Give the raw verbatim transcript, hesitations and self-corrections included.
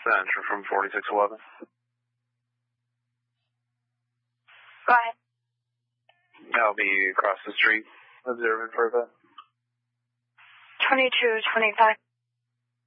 Center from forty-six eleven. Go ahead. I'll be across the street, observing for a bit. twenty-two twenty-five.